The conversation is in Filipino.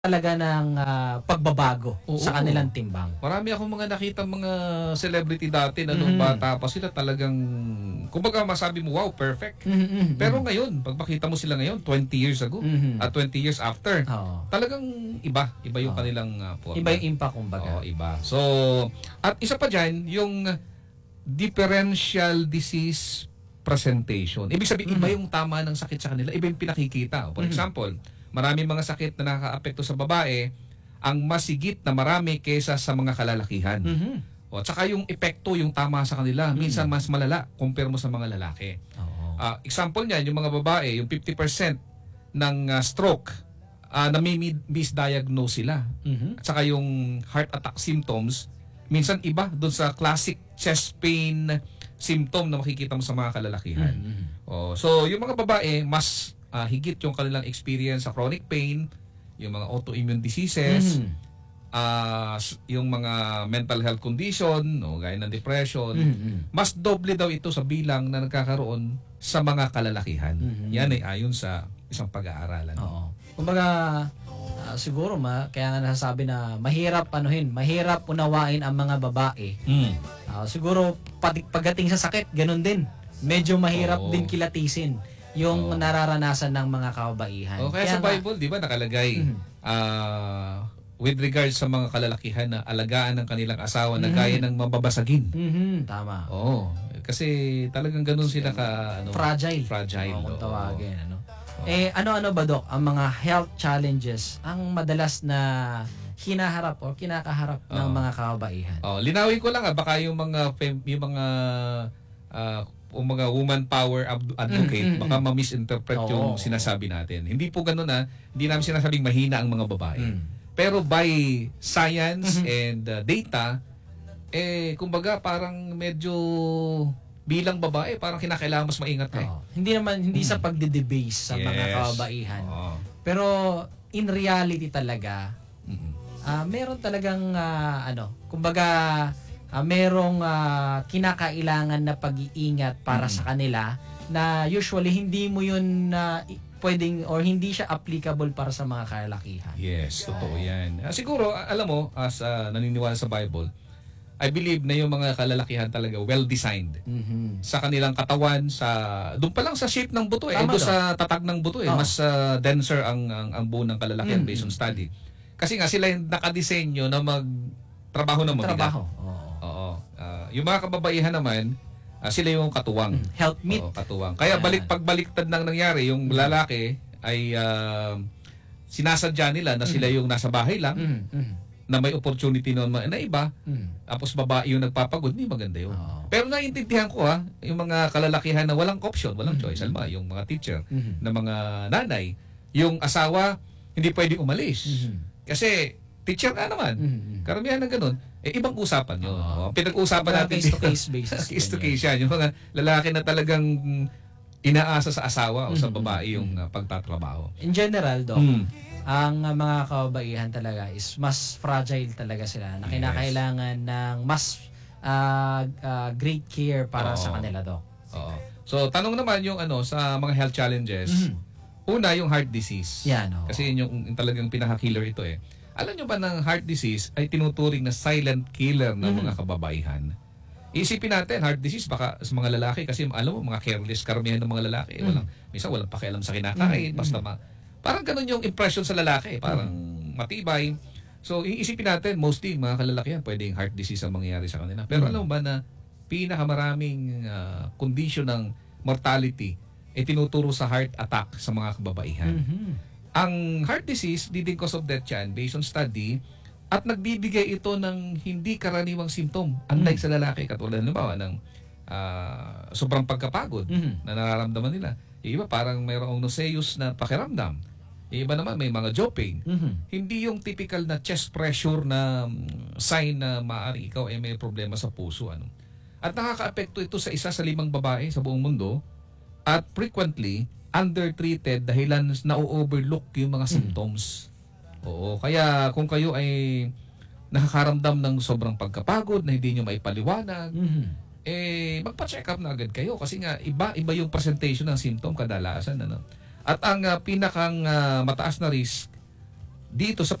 talaga ng pagbabago Oo. sa kanilang timbang. Marami akong mga nakita mga celebrity dati na nung bata pa sila talagang, kumbaga masabi mo, wow, perfect. Pero ngayon, pag makita mo sila ngayon, 20 years ago, at 20 years after, Oo. talagang iba yung Oo. kanilang forma. Iba yung impact, kumbaga. Oo, iba. So, at isa pa dyan, yung differential disease presentation. Ibig sabihin, iba yung tama ng sakit sa kanila, iba yung pinakikita. For example, maraming mga sakit na nakakaapekto sa babae ang masigit na marami kaysa sa mga kalalakihan. O, at saka yung epekto, yung tama sa kanila, minsan mas malala compare mo sa mga lalaki. Oo. Example niyan, yung mga babae, yung 50% ng stroke, misdiagnose sila. At saka yung heart attack symptoms, minsan iba doon sa classic chest pain symptom na makikita mo sa mga kalalakihan. So, yung mga babae, mas higit yung kanilang experience sa chronic pain, yung mga autoimmune diseases, yung mga mental health condition, no, gaya ng depression, mas doble daw ito sa bilang na nagkakaroon sa mga kalalakihan. Yan ay ayon sa isang pag-aaralan. Oo. Kumbaga, siguro kaya nga nasasabi na mahirap unawain ang mga babae. Siguro pagdating sa sakit, ganun din. Medyo mahirap din kilatisin yung nararanasan ng mga kababaihan. Kaya sa Bible, di ba, nakalagay, with regards sa mga kalalakihan na alagaan ng kanilang asawa na gaya ng mababasagin. Tama. Oo. Kasi talagang ganun sila fragile. Fragile. Kung tawagin. Ano-ano ba, Dok, ang mga health challenges ang madalas na hinaharap o kinakaharap ng mga kababaihan? Linawin ko lang, baka yung mga woman power advocate, baka ma-misinterpret yung sinasabi natin. Hindi po ganun hindi namin sinasabing mahina ang mga babae. Pero by science and data, kumbaga parang medyo bilang babae, parang kinakailangan mas maingat ka. Hindi sa pagde-debase sa mga kababaihan. Pero in reality talaga, meron talagang kumbaga merong kinakailangan na pag-iingat para sa kanila na usually hindi mo yun pwedeng or hindi siya applicable para sa mga kalalakihan. Yes, totoo yan. Siguro, alam mo, as naniniwala sa Bible, I believe na yung mga kalalakihan talaga well-designed sa kanilang katawan, doon pa lang sa shape ng buto doon sa tatag ng buto mas denser ang buo ng kalalakihan based on study. Kasi nga sila yung nakadesenyo na magtrabaho ng mabigat. Oo. Yung mga kababaihan naman, sila yung katuwang. Helpmeet. Katuwang. Kaya pagbaliktad nang nangyari, yung lalaki ay sinasadya nila na sila yung nasa bahay lang, na may opportunity noon na iba, tapos babae yung nagpapagod, hindi maganda yun. Pero naiintindihan ko yung mga kalalakihan na walang option, walang choice. Alam mo, yung mga teacher, na mga nanay, yung asawa, hindi pwedeng umalis. Kasi, teacher ka naman. Karamihan na ganun. Ibang usapan yun. Pinag-uusapan natin. Case-to-case basis. Case-to-case yan. Yung mga lalaki na talagang inaasa sa asawa o sa babae yung pagtatrabaho. In general, Doc, ang mga kababaihan talaga is mas fragile talaga sila na kinakailangan ng mas great care para sa kanila, Doc. So, tanong naman yung sa mga health challenges. Una, yung heart disease. Yan, kasi yung talagang pinaka-killer ito Alam nyo ba ng heart disease ay tinuturing na silent killer ng mga kababaihan? Isipin natin, heart disease baka sa mga lalaki kasi alam mo, mga careless karamihan ng mga lalaki. Minsan walang pakialam sa kinakain, basta parang ganun yung impression sa lalaki, parang matibay. So, iisipin natin, mostly mga kalalakihan, pwedeng heart disease ang mangyayari sa kanila. Pero alam mo ba na pinakamaraming condition ng mortality ay tinuturo sa heart attack sa mga kababaihan. Ang heart disease, leading cause of death yan, based on study, at nagbibigay ito ng hindi karaniwang simptom. Unlike sa lalaki, katulad halimbawa ng sobrang pagkapagod na nararamdaman nila. Yung iba parang mayroong nauseous na pakiramdam. Yung iba naman may mga jaw pain. Hindi yung typical na chest pressure na sign na maaari ikaw ay may problema sa puso. At nakaka-apekto ito sa 1 sa 5 babae sa buong mundo at frequently undertreated dahilan na-overlook yung mga symptoms. Kaya kung kayo ay nakakaramdam ng sobrang pagkapagod na hindi nyo maipaliwanag, magpa-check up na agad kayo kasi nga iba yung presentation ng symptom kadalasan. At ang pinakang mataas na risk dito sa